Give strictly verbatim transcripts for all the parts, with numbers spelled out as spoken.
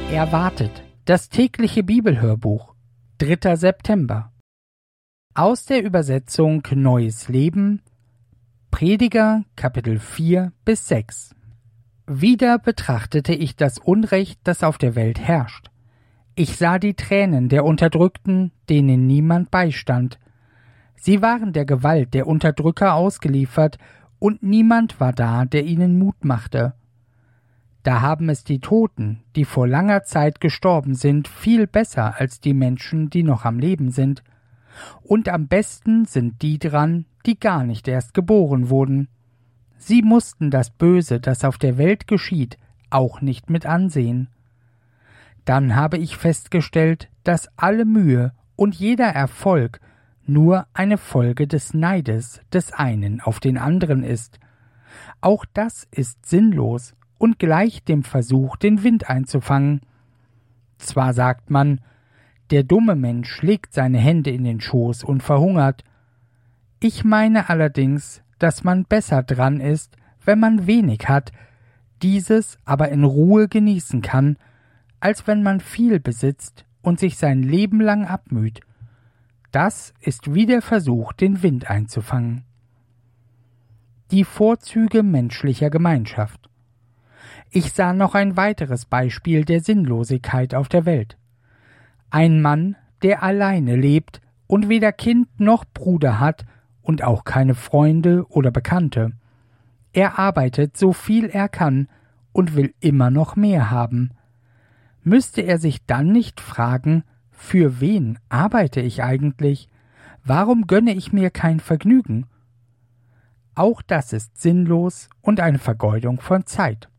Erwartet, das tägliche Bibelhörbuch, dritter September. Aus der Übersetzung Neues Leben, Prediger, Kapitel vier bis sechs. Wieder betrachtete ich das Unrecht, das auf der Welt herrscht. Ich sah die Tränen der Unterdrückten, denen niemand beistand. Sie waren der Gewalt der Unterdrücker ausgeliefert, und niemand war da, der ihnen Mut machte. Da haben es die Toten, die vor langer Zeit gestorben sind, viel besser als die Menschen, die noch am Leben sind. Und am besten sind die dran, die gar nicht erst geboren wurden. Sie mussten das Böse, das auf der Welt geschieht, auch nicht mit ansehen. Dann habe ich festgestellt, dass alle Mühe und jeder Erfolg nur eine Folge des Neides des einen auf den anderen ist. Auch das ist sinnlos und gleicht dem Versuch, den Wind einzufangen. Zwar sagt man, der dumme Mensch legt seine Hände in den Schoß und verhungert. Ich meine allerdings, dass man besser dran ist, wenn man wenig hat, dieses aber in Ruhe genießen kann, als wenn man viel besitzt und sich sein Leben lang abmüht. Das ist wie der Versuch, den Wind einzufangen. Die Vorzüge menschlicher Gemeinschaft. Ich sah noch ein weiteres Beispiel der Sinnlosigkeit auf der Welt. Ein Mann, der alleine lebt und weder Kind noch Bruder hat und auch keine Freunde oder Bekannte. Er arbeitet so viel er kann und will immer noch mehr haben. Müsste er sich dann nicht fragen, für wen arbeite ich eigentlich? Warum gönne ich mir kein Vergnügen? Auch das ist sinnlos und eine Vergeudung von Zeit.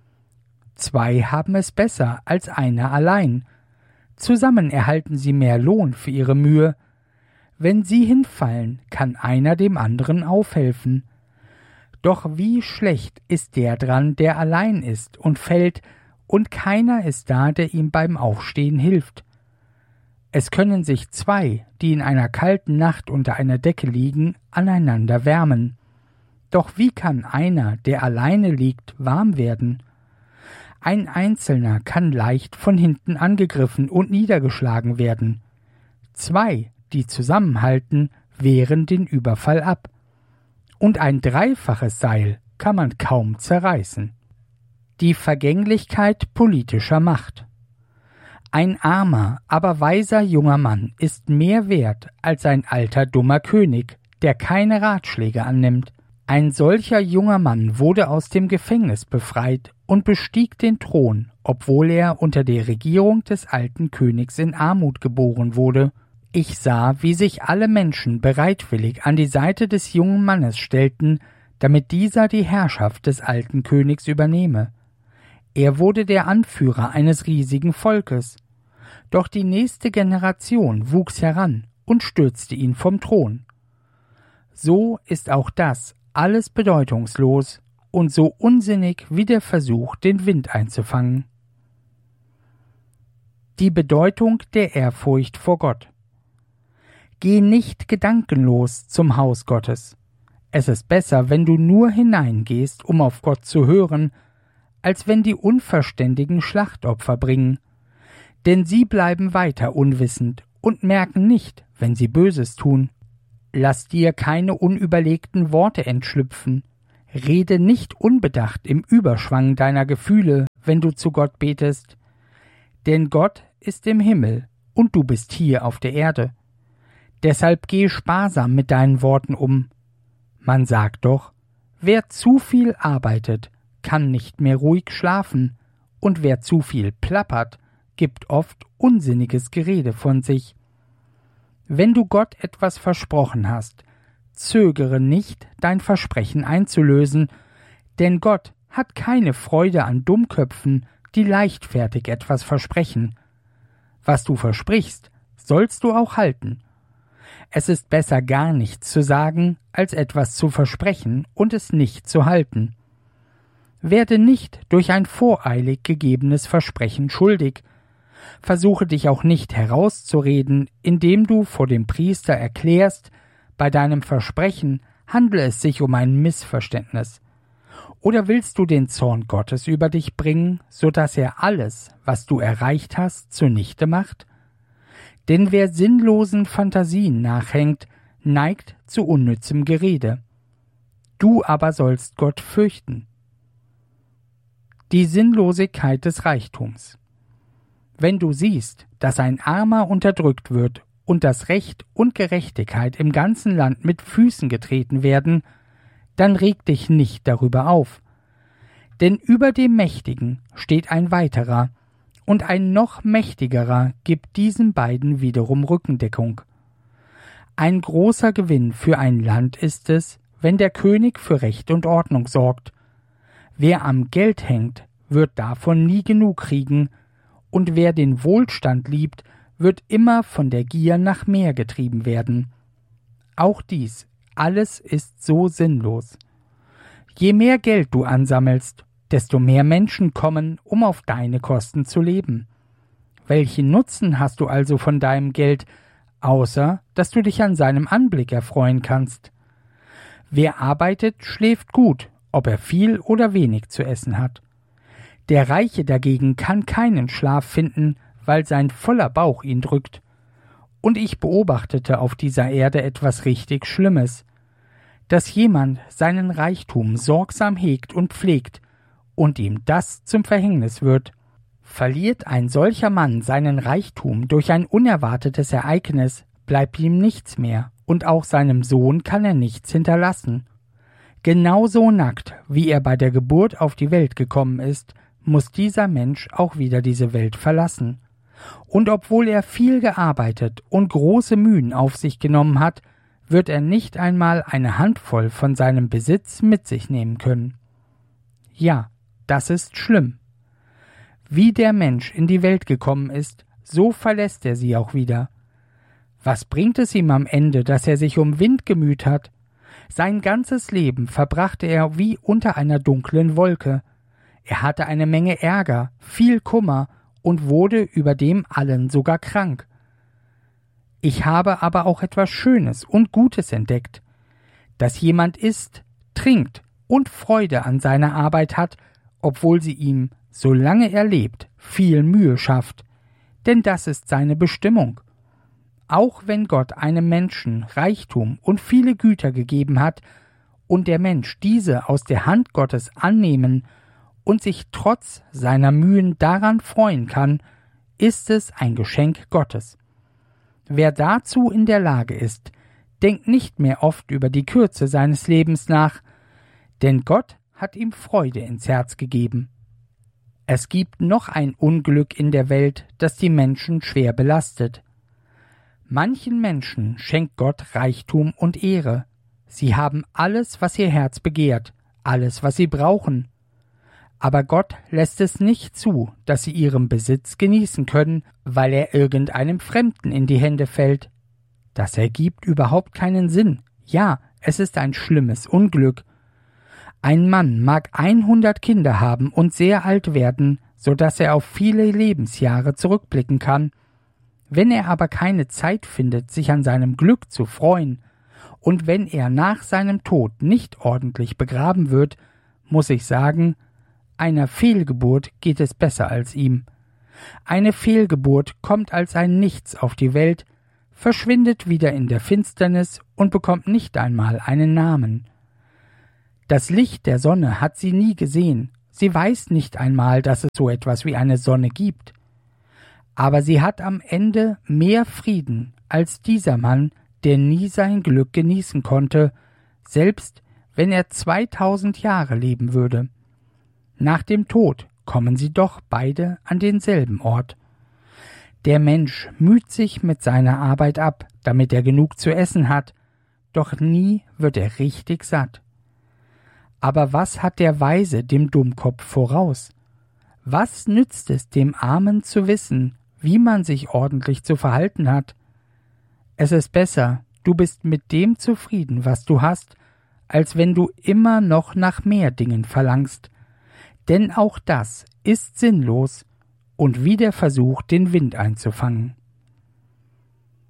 Zwei haben es besser als einer allein. Zusammen erhalten sie mehr Lohn für ihre Mühe. Wenn sie hinfallen, kann einer dem anderen aufhelfen. Doch wie schlecht ist der dran, der allein ist und fällt, und keiner ist da, der ihm beim Aufstehen hilft. Es können sich zwei, die in einer kalten Nacht unter einer Decke liegen, aneinander wärmen. Doch wie kann einer, der alleine liegt, warm werden? Ein Einzelner kann leicht von hinten angegriffen und niedergeschlagen werden. Zwei, die zusammenhalten, wehren den Überfall ab. Und ein dreifaches Seil kann man kaum zerreißen. Die Vergänglichkeit politischer Macht. Ein armer, aber weiser junger Mann ist mehr wert als ein alter, dummer König, der keine Ratschläge annimmt. Ein solcher junger Mann wurde aus dem Gefängnis befreit und bestieg den Thron, obwohl er unter der Regierung des alten Königs in Armut geboren wurde. Ich sah, wie sich alle Menschen bereitwillig an die Seite des jungen Mannes stellten, damit dieser die Herrschaft des alten Königs übernehme. Er wurde der Anführer eines riesigen Volkes. Doch die nächste Generation wuchs heran und stürzte ihn vom Thron. So ist auch das alles bedeutungslos und so unsinnig wie der Versuch, den Wind einzufangen. Die Bedeutung der Ehrfurcht vor Gott. Geh nicht gedankenlos zum Haus Gottes. Es ist besser, wenn du nur hineingehst, um auf Gott zu hören, als wenn die Unverständigen Schlachtopfer bringen. Denn sie bleiben weiter unwissend und merken nicht, wenn sie Böses tun. Lass dir keine unüberlegten Worte entschlüpfen. Rede nicht unbedacht im Überschwang deiner Gefühle, wenn du zu Gott betest. Denn Gott ist im Himmel und du bist hier auf der Erde. Deshalb geh sparsam mit deinen Worten um. Man sagt doch, wer zu viel arbeitet, kann nicht mehr ruhig schlafen, und wer zu viel plappert, gibt oft unsinniges Gerede von sich. Wenn du Gott etwas versprochen hast, zögere nicht, dein Versprechen einzulösen, denn Gott hat keine Freude an Dummköpfen, die leichtfertig etwas versprechen. Was du versprichst, sollst du auch halten. Es ist besser, gar nichts zu sagen, als etwas zu versprechen und es nicht zu halten. Werde nicht durch ein voreilig gegebenes Versprechen schuldig. Versuche dich auch nicht herauszureden, indem du vor dem Priester erklärst, bei deinem Versprechen handle es sich um ein Missverständnis. Oder willst du den Zorn Gottes über dich bringen, so dass er alles, was du erreicht hast, zunichte macht? Denn wer sinnlosen Phantasien nachhängt, neigt zu unnützem Gerede. Du aber sollst Gott fürchten. Die Sinnlosigkeit des Reichtums. Wenn du siehst, dass ein Armer unterdrückt wird und dass Recht und Gerechtigkeit im ganzen Land mit Füßen getreten werden, dann reg dich nicht darüber auf. Denn über dem Mächtigen steht ein weiterer, und ein noch mächtigerer gibt diesen beiden wiederum Rückendeckung. Ein großer Gewinn für ein Land ist es, wenn der König für Recht und Ordnung sorgt. Wer am Geld hängt, wird davon nie genug kriegen, und wer den Wohlstand liebt, wird immer von der Gier nach mehr getrieben werden. Auch dies, alles ist so sinnlos. Je mehr Geld du ansammelst, desto mehr Menschen kommen, um auf deine Kosten zu leben. Welchen Nutzen hast du also von deinem Geld, außer dass du dich an seinem Anblick erfreuen kannst? Wer arbeitet, schläft gut, ob er viel oder wenig zu essen hat. Der Reiche dagegen kann keinen Schlaf finden, weil sein voller Bauch ihn drückt. Und ich beobachtete auf dieser Erde etwas richtig Schlimmes, dass jemand seinen Reichtum sorgsam hegt und pflegt und ihm das zum Verhängnis wird. Verliert ein solcher Mann seinen Reichtum durch ein unerwartetes Ereignis, bleibt ihm nichts mehr, und auch seinem Sohn kann er nichts hinterlassen. Genauso nackt, wie er bei der Geburt auf die Welt gekommen ist, muss dieser Mensch auch wieder diese Welt verlassen. Und obwohl er viel gearbeitet und große Mühen auf sich genommen hat, wird er nicht einmal eine Handvoll von seinem Besitz mit sich nehmen können. Ja, das ist schlimm. Wie der Mensch in die Welt gekommen ist, so verlässt er sie auch wieder. Was bringt es ihm am Ende, dass er sich um Wind gemüht hat? Sein ganzes Leben verbrachte er wie unter einer dunklen Wolke. Er hatte eine Menge Ärger, viel Kummer und wurde über dem allen sogar krank. Ich habe aber auch etwas Schönes und Gutes entdeckt, dass jemand isst, trinkt und Freude an seiner Arbeit hat, obwohl sie ihm, solange er lebt, viel Mühe schafft, denn das ist seine Bestimmung. Auch wenn Gott einem Menschen Reichtum und viele Güter gegeben hat und der Mensch diese aus der Hand Gottes annehmen und sich trotz seiner Mühen daran freuen kann, ist es ein Geschenk Gottes. Wer dazu in der Lage ist, denkt nicht mehr oft über die Kürze seines Lebens nach, denn Gott hat ihm Freude ins Herz gegeben. Es gibt noch ein Unglück in der Welt, das die Menschen schwer belastet. Manchen Menschen schenkt Gott Reichtum und Ehre. Sie haben alles, was ihr Herz begehrt, alles, was sie brauchen. Aber Gott lässt es nicht zu, dass sie ihren Besitz genießen können, weil er irgendeinem Fremden in die Hände fällt. Das ergibt überhaupt keinen Sinn. Ja, es ist ein schlimmes Unglück. Ein Mann mag hundert Kinder haben und sehr alt werden, so dass er auf viele Lebensjahre zurückblicken kann. Wenn er aber keine Zeit findet, sich an seinem Glück zu freuen, und wenn er nach seinem Tod nicht ordentlich begraben wird, muss ich sagen, einer Fehlgeburt geht es besser als ihm. Eine Fehlgeburt kommt als ein Nichts auf die Welt, verschwindet wieder in der Finsternis und bekommt nicht einmal einen Namen. Das Licht der Sonne hat sie nie gesehen, sie weiß nicht einmal, dass es so etwas wie eine Sonne gibt. Aber sie hat am Ende mehr Frieden als dieser Mann, der nie sein Glück genießen konnte, selbst wenn er zweitausend Jahre leben würde. Nach dem Tod kommen sie doch beide an denselben Ort. Der Mensch müht sich mit seiner Arbeit ab, damit er genug zu essen hat, doch nie wird er richtig satt. Aber was hat der Weise dem Dummkopf voraus? Was nützt es dem Armen zu wissen, wie man sich ordentlich zu verhalten hat? Es ist besser, du bist mit dem zufrieden, was du hast, als wenn du immer noch nach mehr Dingen verlangst, denn auch das ist sinnlos und wie der Versuch, den Wind einzufangen.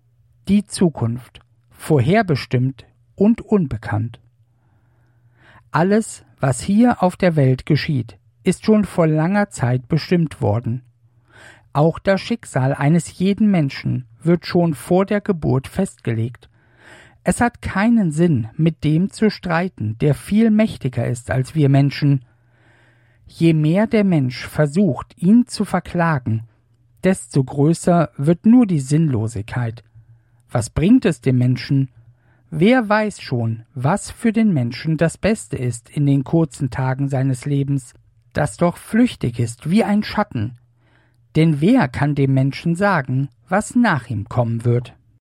Die Zukunft, vorherbestimmt und unbekannt. Alles, was hier auf der Welt geschieht, ist schon vor langer Zeit bestimmt worden. Auch das Schicksal eines jeden Menschen wird schon vor der Geburt festgelegt. Es hat keinen Sinn, mit dem zu streiten, der viel mächtiger ist als wir Menschen. Je mehr der Mensch versucht, ihn zu verklagen, desto größer wird nur die Sinnlosigkeit. Was bringt es dem Menschen? Wer weiß schon, was für den Menschen das Beste ist in den kurzen Tagen seines Lebens, das doch flüchtig ist wie ein Schatten. Denn wer kann dem Menschen sagen, was nach ihm kommen wird?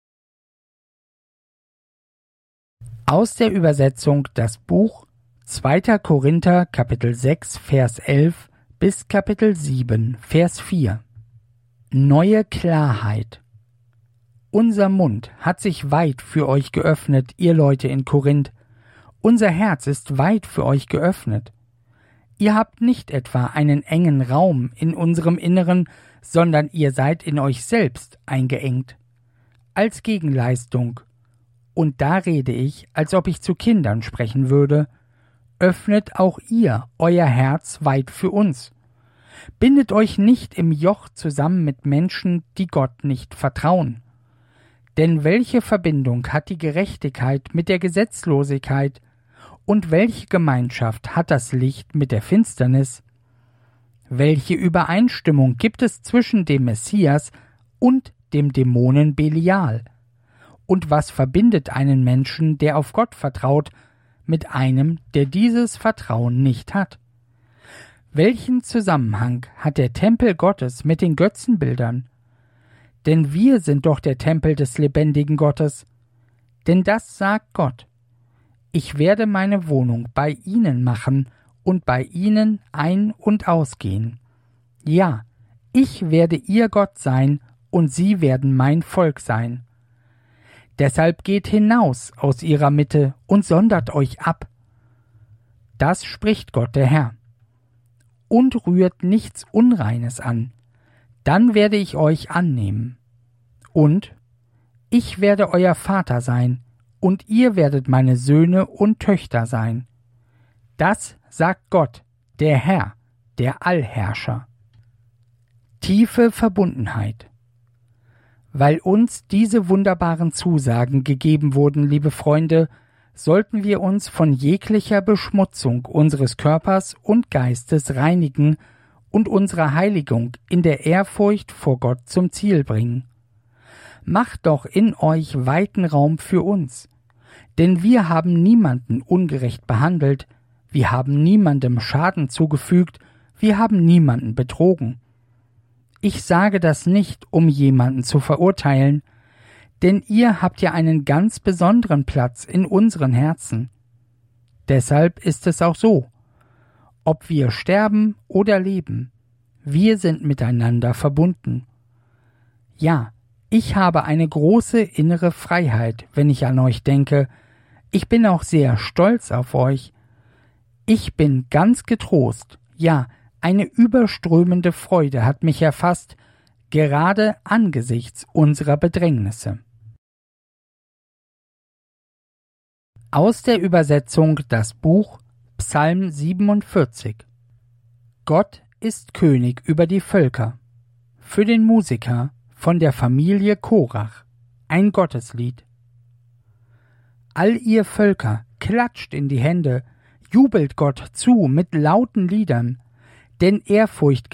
Aus der Übersetzung das Buch zweiter Korinther Kapitel sechs Vers elf bis Kapitel sieben Vers vier. Neue Klarheit. Unser Mund hat sich weit für euch geöffnet, ihr Leute in Korinth. Unser Herz ist weit für euch geöffnet. Ihr habt nicht etwa einen engen Raum in unserem Inneren, sondern ihr seid in euch selbst eingeengt. Als Gegenleistung, und da rede ich, als ob ich zu Kindern sprechen würde, öffnet auch ihr euer Herz weit für uns. Bindet euch nicht im Joch zusammen mit Menschen, die Gott nicht vertrauen. Denn welche Verbindung hat die Gerechtigkeit mit der Gesetzlosigkeit, und welche Gemeinschaft hat das Licht mit der Finsternis? Welche Übereinstimmung gibt es zwischen dem Messias und dem Dämonen Belial? Und was verbindet einen Menschen, der auf Gott vertraut, mit einem, der dieses Vertrauen nicht hat? Welchen Zusammenhang hat der Tempel Gottes mit den Götzenbildern? Denn wir sind doch der Tempel des lebendigen Gottes. Denn das sagt Gott. Ich werde meine Wohnung bei ihnen machen und bei ihnen ein- und ausgehen. Ja, ich werde ihr Gott sein und sie werden mein Volk sein. Deshalb geht hinaus aus ihrer Mitte und sondert euch ab. Das spricht Gott der Herr. Und rührt nichts Unreines an, dann werde ich euch annehmen. Und ich werde euer Vater sein, und ihr werdet meine Söhne und Töchter sein. Das sagt Gott, der Herr, der Allherrscher. Tiefe Verbundenheit. Weil uns diese wunderbaren Zusagen gegeben wurden, liebe Freunde, sollten wir uns von jeglicher Beschmutzung unseres Körpers und Geistes reinigen und unsere Heiligung in der Ehrfurcht vor Gott zum Ziel bringen. Macht doch in euch weiten Raum für uns, denn wir haben niemanden ungerecht behandelt, wir haben niemandem Schaden zugefügt, wir haben niemanden betrogen. Ich sage das nicht, um jemanden zu verurteilen, denn ihr habt ja einen ganz besonderen Platz in unseren Herzen. Deshalb ist es auch so, ob wir sterben oder leben, wir sind miteinander verbunden. Ja, ich habe eine große innere Freiheit, wenn ich an euch denke. Ich bin auch sehr stolz auf euch. Ich bin ganz getrost, ja, eine überströmende Freude hat mich erfasst, gerade angesichts unserer Bedrängnisse. Aus der Übersetzung das Buch Psalm siebenundvierzig. Gott ist König über die Völker. Für den Musiker von der Familie Korach, ein Gotteslied. All ihr Völker, klatscht in die Hände, jubelt Gott zu mit lauten Liedern, denn Ehrfurcht